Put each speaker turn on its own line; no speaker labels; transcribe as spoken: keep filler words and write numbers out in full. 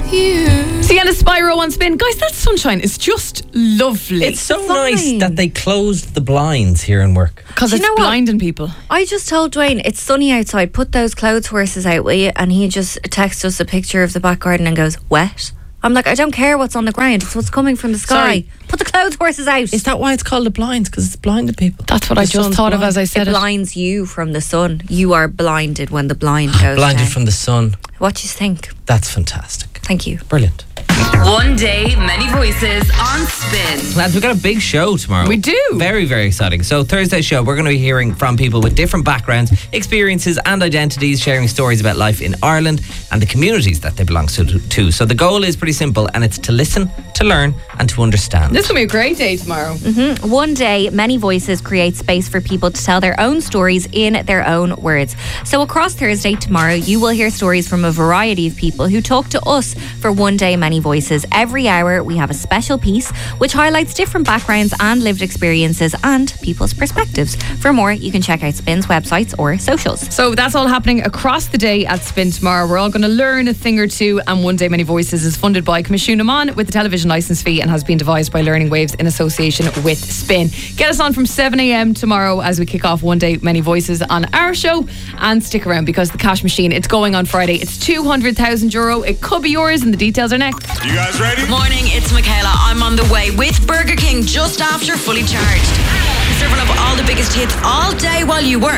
you. Sienna Spyro on Spin. Guys, that sunshine is just lovely.
It's so nice that they closed the blinds here in work.
Because
Do you
it's
know what?
blinding people.
I just told Dwayne it's sunny outside. Put those clothes horses out, will you? And he just texts us a picture of the back garden and goes, wet. I'm like, I don't care what's on the ground. It's what's coming from the sky.
Sorry.
Put the clothes horses out.
Is that why it's called the blinds? Because it's blinded people.
That's what
The
I just
sun's
thought of
blind.
as I said
It
it.
blinds you from the sun. You are blinded when the blind goes
Blinded
down.
from the sun.
What do you think?
That's fantastic.
Thank you.
Brilliant.
One day, many voices on Spin.
Lads, we've got a big show tomorrow.
We do.
Very, very exciting. So Thursday's show, we're going to be hearing from people with different backgrounds, experiences and identities, sharing stories about life in Ireland and the communities that they belong to. to. So the goal is pretty simple, and it's to listen, to learn and to understand.
This is going to be a great day tomorrow.
Mm-hmm. One day, Many Voices create space for people to tell their own stories in their own words. So across Thursday, tomorrow, you will hear stories from a variety of people who talk to us for One Day, Many Voices. Every hour, we have a special piece which highlights different backgrounds and lived experiences and people's perspectives. For more, you can check out Spin's websites or socials.
So that's all happening across the day at Spin tomorrow. We're all going to learn a thing or two, and One Day Many Voices is funded by Commissioner Mon with the television licence fee and has been devised by Learning Waves in association with Spin. Get us on from seven a.m. tomorrow as we kick off One Day Many Voices on our show, and stick around because the cash machine, it's going on Friday. It's two hundred thousand euro. It could be yours, and the details are next.
You guys ready?
Morning, it's Michaela. I'm on the way with Burger King just after Fully Charged. Serving up all the biggest hits all day while you work.